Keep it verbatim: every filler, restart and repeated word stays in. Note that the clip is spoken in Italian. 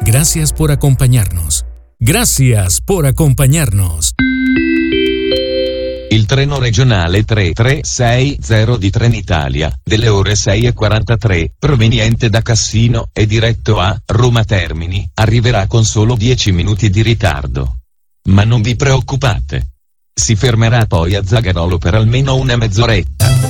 Gracias por acompañarnos. Gracias por acompañarnos. Il treno regionale tre tre sei zero di Trenitalia, delle ore sei e quarantatré, proveniente da Cassino e diretto a Roma Termini, arriverà con solo dieci minuti di ritardo. Ma non vi preoccupate. Si fermerà poi a Zagarolo per almeno una mezz'oretta.